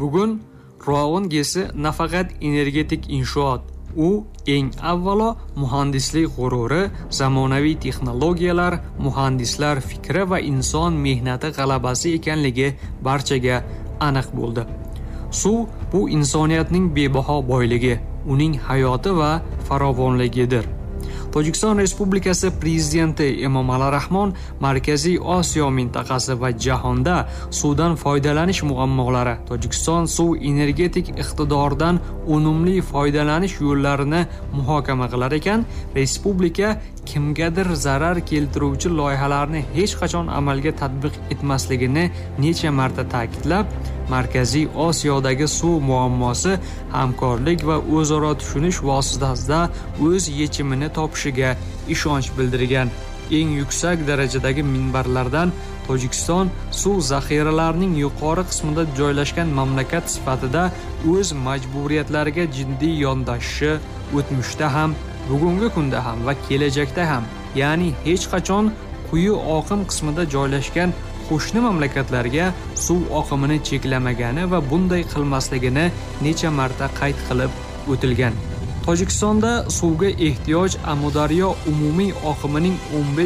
Bugun Ro'g'in GESi nafaqat energetik inshoot, u eng avvalo muhandislik g'ururi, zamonaviy texnologiyalar, muhandislar fikri va inson mehnati g'alabasi ekanligi barchaga aniq bo'ldi. Suv bu insoniyatning bebaho boyligi, uning hayoti va farovonligidir. Tojikiston Respublikasi Prezidenti Emomali Rahmon Markaziy Osiyo mintaqasi va jahonda suvdan foydalanish muammolari, Tojikiston suv energetik iqtidoridan unumli foydalanish yo'llarini muhokama qilar ekan, respublika kimgadir zarar keltiruvchi loyihalarni hech qachon amalga tatbiq etmasligini necha marta ta'kidlab, Markaziy Osiyodagi suv muammosi hamkorlik va o'zaro tushunish vositasida o'z yechimini topishiga ishonch bildirgan. Eng yuksak darajadagi minbarlardan Tojikiston suv zaxiralarining yuqori qismida joylashgan mamlakat sifatida o'z majburiyatlariga jiddiy yondashishi o'tmishda ham, bugungi kunda ham va kelajakda ham, ya'ni hech qachon quyi oqim qismida joylashgan qo'shni mamlakatlarga suv oqimini cheklamagani va bunday qilmasligini necha marta qayd qilib o'tilgan. Tojikistonda suvga ehtiyoj Amudaryo umumiy oqimining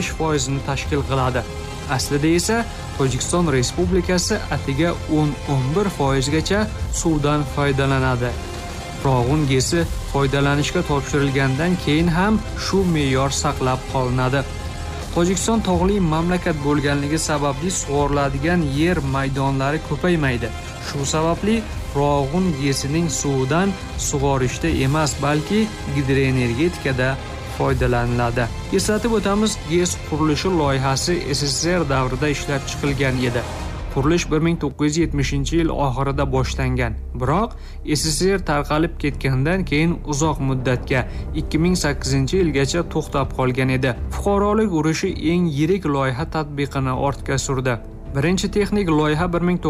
15% tashkil qiladi. Aslida esa Tojikiston Respublikasi atiga 10-11% gacha suvdan foydalanadi. Ro'g'in GESi foydalanishga topshirilgandan keyin ham shu me'yor saqlab qolinadi. Tojikiston tog'li mamlakat bo'lganligi sababli sug'oriladigan yer maydonlari ko'paymaydi. Shu sababli Ro'g'in GESining suvidan sug'orishda emas, balki gidroenergetikada foydalaniladi. Eslatib o'tamiz, GES qurilishi loyihasi SSSR davrida ishlab chiqilgan edi. Qurilish 1970-yil oxirida boshlangan. Biroq SSSR tarqalib ketgandan keyin uzoq muddatga 2008-yilgacha to'xtab qolgan edi. Fuqarolik urushi eng yirik loyiha tatbiqini ortga surdi. Birinchi texnik loyiha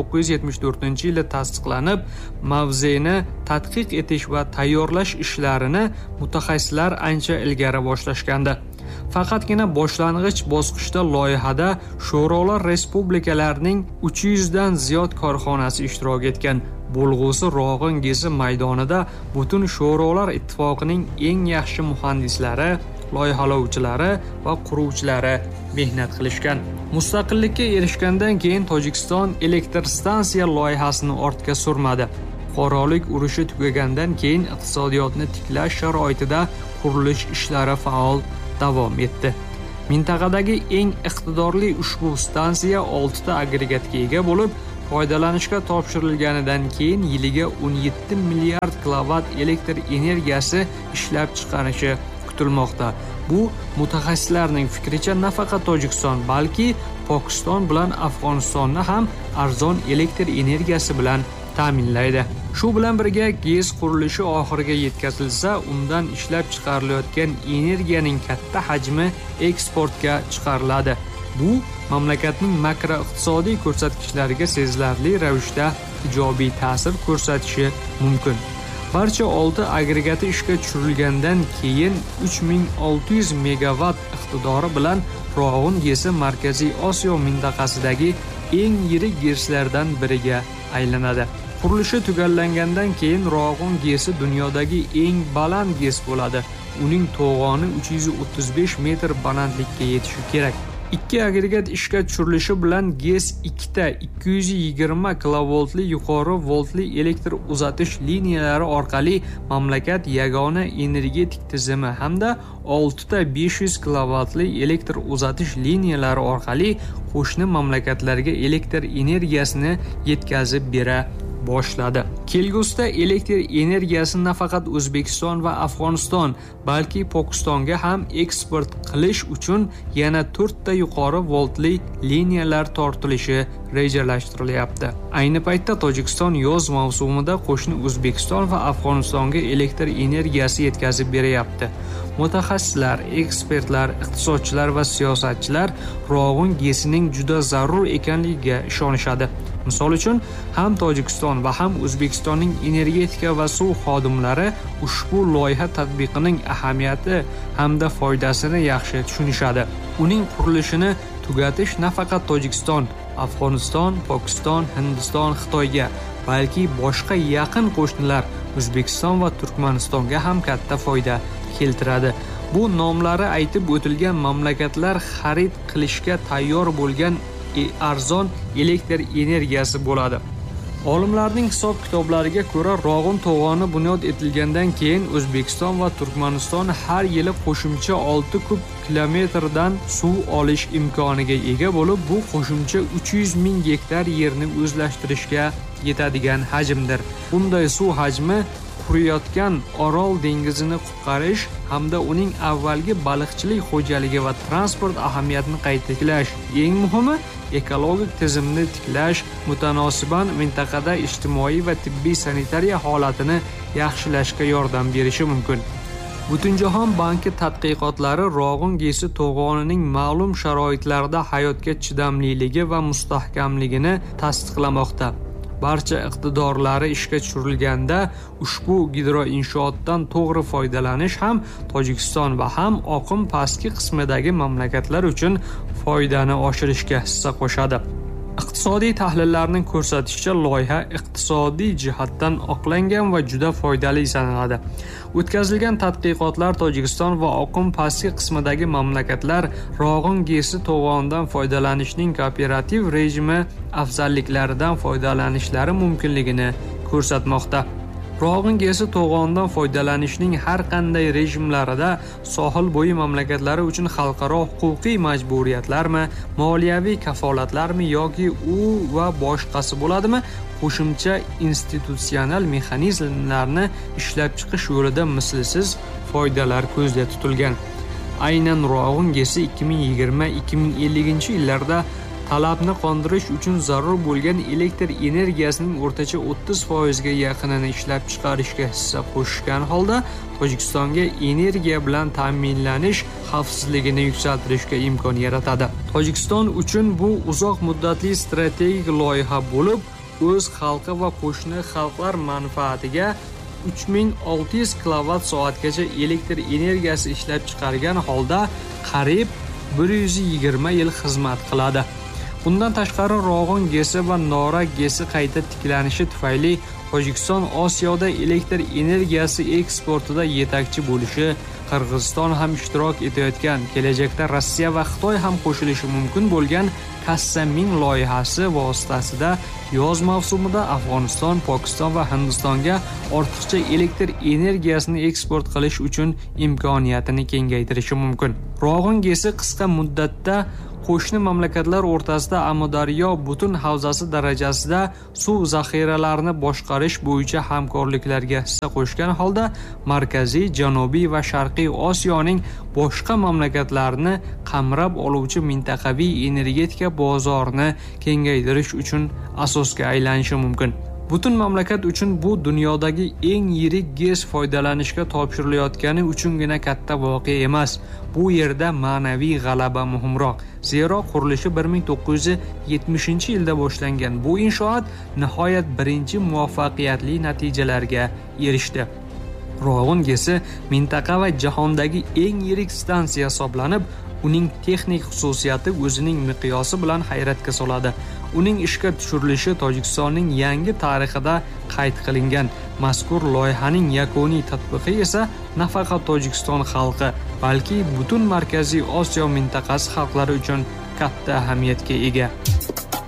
1974-yilda tasdiqlanib, mavzeni tadqiq etish va tayyorlash ishlarini mutaxassislar ancha ilgari boshlashgandi. Faqatgina boshlang'ich bosqichda loyihada sho'rolar respublikalarining 300 dan ziyod korxonasi ishtirok etgan. Bo'lg'usi Ro'g'in GESi maydonida butun sho'rolar ittifoqining eng yaxshi muhandislari, loyihalovchilari va quruvchilari mehnat qilishgan. Mustaqillikka erishgandan keyin Tojikiston elektr stansiya loyihasini ortga surmadi. Fuqarolik urushi tugagandan keyin iqtisodiyotni tiklash sharoitida qurilish ishlari faol davom etdi. Mintaqadagi eng iqtidorli ushbu stansiya 6 ta agregatga ega bo'lib, foydalanishga topshirilganidan keyin yiliga 17 milliard kilovat elektr energiyasi ishlab chiqarishi kutilmoqda. Bu mutaxassislarning fikricha nafaqat Tojikiston, balki Pokiston bilan Afg'onistonni ham arzon elektr energiyasi bilan ta'minlaydi. Shu bilan birga GES qurilishi oxiriga yetkazilsa, undan ishlab chiqarilayotgan energiyaning katta hajmi eksportga chiqariladi. Bu mamlakatning makroiqtisodiy ko'rsatkichlariga sezilarli ravishda ijobiy ta'sir ko'rsatishi mumkin. Barcha 6 agregati ishga tushirilgandan keyin 3600 megawatt iqtidori bilan Ro'g'in GESi Markaziy Osiyo mintaqasidagi eng yirik GESlardan biriga aylanadi. Qurilishi tugallangandan keyin Ro'g'in GESi dunyodagi eng baland GES bo'ladi. Uning to'g'oni 335 metr balandlikka yetishi kerak. 2 agregat ishga tushirilishi bilan GES 2 ta 220 kilovoltli yuqori voltli elektr uzatish liniyalari orqali mamlakat yagona energetik tizimi hamda 6 ta 500 kilovoltli elektr uzatish liniyalari orqali qo'shni mamlakatlarga elektr energiyasini yetkazib bera boshladi. Kelgusida elektr energiyasi nafaqat O'zbekiston va Afg'oniston, balki Pokistonga ham eksport qilish uchun yana 4 ta yuqori voltli liniyalar tortilishi rejalashtirilyapti. Ayni paytda Tojikiston yoz mavsumida qo'shni O'zbekiston va Afg'onistonga elektr energiyasi yetkazib beryapti. Mutaxassislar, ekspertlar, iqtisodchilar va siyosatchilar Ro'g'in GESining juda zarur ekanligiga ishonishadi. Misol uchun, ham Tojikiston va ham O'zbekistonning energetika va suv xodimlari ushbu loyiha tatbiqining ahamiyati hamda foydasini yaxshi tushunishadi. Uning qurilishini tugatish nafaqat Tojikiston, Afg'oniston, Pokiston, Hindiston, Xitoyga, balki boshqa yaqin qo'shnilar O'zbekiston va Turkmanistonga ham katta foyda keltiradi. Bu nomlari aytib o'tilgan mamlakatlar xarid qilishga tayyor bo'lgan arzon elektr energiyasi bo'ladi. Olimlarning hisob-kitoblariga ko'ra, Rog'un to'g'oni bunyod etilgandan keyin O'zbekiston va Turkmaniston har yili qo'shimcha 6 kub kilometrdan suv olish imkoniga ega bo'lib, bu qo'shimcha 300 ming gektar yerni o'zlashtirishga yetadigan hajmdir. Bunday suv hajmi quriyotgan Orol dengizini qutqarish hamda uning avvalgi baliqchilik xo'jaligi va transport ahamiyatini qaytaklash, eng muhimi ekologik tizimni tiklash, mutanosiban mintaqada ijtimoiy va tibbiy sanitariya holatini yaxshilashga yordam berishi mumkin. Butunjahon banki tadqiqotlari Rog'un gesi to'g'onining ma'lum sharoitlarda hayotga chidamliligi va mustahkamligini tasdiqlamoqda. Barcha iqtidorlari ishga tushirilganda ushbu gidroinshootdan to'g'ri foydalanish ham Tojikiston va ham oqim pastki qismidagi mamlakatlar uchun foydani oshirishga hissa qo'shadi. Iqtisodiy tahlillarning ko'rsatishicha, loyiha iqtisodiy jihatdan oqlangan va juda foydali sanaladi. O'tkazilgan tadqiqotlar Tojikiston va oqim pastki qismidagi mamlakatlar Rog'un gesi to'g'onidan foydalanishning kooperativ rejimi afzalliklaridan foydalanishlari mumkinligini ko'rsatmoqda. Rog'un gesi to'g'onidan foydalanishning har qanday rejimlarida sohil bo'yi mamlakatlari uchun xalqaro huquqiy majburiyatlarmi, moliyaviy kafolatlarmi yoki u va boshqasi bo'ladimi, qo'shimcha institutsional mexanizmlarni ishlab chiqish yo'lida mislsiz foydalar ko'zda tutilgan. Aynan Rog'un gesi 2020-2050 yillarda talabni qondirish uchun zarur bo'lgan elektr energiyasining o'rtacha 30% ga yaqinini ishlab chiqarishga hissa qo'shgan holda Tojikistonga energiya bilan ta'minlanish xavfsizligini yuksaltirishga imkon yaratadi. Tojikiston uchun bu uzoq muddatli strategik loyiha bo'lib, o'z xalqi va qo'shni xalqlar manfaatiga 3600 kilovatt-soatgacha elektr energiyasi ishlab chiqargan holda qariyb 120 yil xizmat qiladi. Bundan tashqari Rog'un gesi va Nora gesi qayta tiklanishi tufayli Tojikiston Osiyoda elektr energiyasi eksportida yetakchi bo'lishi, Qirg'iziston ham ishtirok etayotgan, kelajakda Rossiya va Xitoy ham qo'shilishi mumkin bo'lgan Kassamin loyihasi vositasida yoz mavsumida Afg'oniston, Pokiston va Hindistonga ortiqcha elektr energiyasini eksport qilish uchun imkoniyatini kengaytirishi mumkin. Rog'un gesi qisqa muddatda qo'shni mamlakatlar o'rtasida Amudaryo butun havzasi darajasida suv zaxiralarini boshqarish bo'yicha hamkorliklarga hissa qo'shgan holda Markaziy, Janubiy va Sharqiy Osiyoning boshqa mamlakatlarini qamrab oluvchi mintaqaviy energetika bozorini kengaytirish uchun asosga aylanishi mumkin. Butun mamlakat uchun bu dunyodagi eng yirik gaz foydalanishga topshirilayotgani uchungina katta voqea emas. Bu yerda ma'naviy g'alaba muhimroq. Zero qurilishi 1970-yilda boshlangan bu inshoot nihoyat birinchi muvaffaqiyatli natijalarga erishdi. Rog'un gesi mintaqa va jahondagi eng yirik stansiya hisoblanib, uning texnik xususiyati o'zining miqyosi bilan hayratga soladi. Uning ishga tushirilishi Tojikistonning yangi tarixida qayd qilingan. Mazkur loyihaning yakuniy tatbiqi esa nafaqat Tojikiston xalqi, balki butun Markaziy Osiyo mintaqasi xalqlari uchun katta ahamiyatga ega.